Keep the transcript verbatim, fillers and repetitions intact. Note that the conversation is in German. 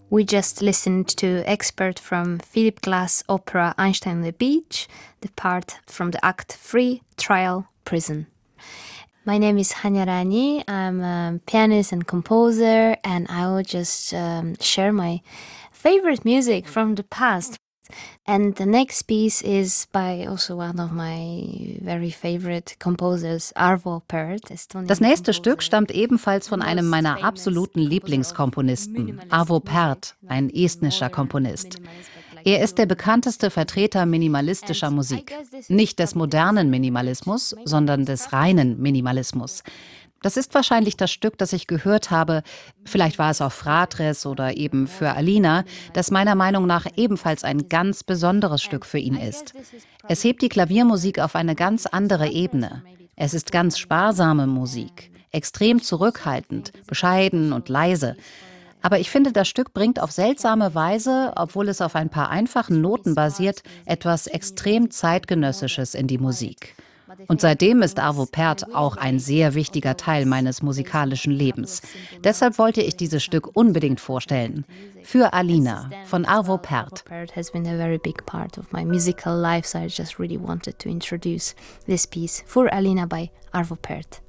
We just listened to Expert from Philip Glass opera Einstein on the Beach, the part from the act three, Trial, Prison. My name is Hanya Rani. I'm a pianist and composer, and I will just um, share my favorite music from the past. And the next piece is by also one of my very favorite composers, Arvo Pärt. Das nächste Stück stammt ebenfalls von einem meiner absoluten Lieblingskomponisten, Arvo Pärt, ein estnischer Komponist. Er ist der bekannteste Vertreter minimalistischer Musik. Nicht des modernen Minimalismus, sondern des reinen Minimalismus. Das ist wahrscheinlich das Stück, das ich gehört habe, vielleicht war es auf Fratres oder eben für Alina, das meiner Meinung nach ebenfalls ein ganz besonderes Stück für ihn ist. Es hebt die Klaviermusik auf eine ganz andere Ebene. Es ist ganz sparsame Musik, extrem zurückhaltend, bescheiden und leise. Aber ich finde, das Stück bringt auf seltsame Weise, obwohl es auf ein paar einfachen Noten basiert, etwas extrem Zeitgenössisches in die Musik. Und seitdem ist Arvo Pärt auch ein sehr wichtiger Teil meines musikalischen Lebens. Deshalb wollte ich dieses Stück unbedingt vorstellen. Für Alina von Arvo Pärt. Has been a very big part of my musical life, so I just really wanted to introduce this piece for Alina by Arvo Pärt.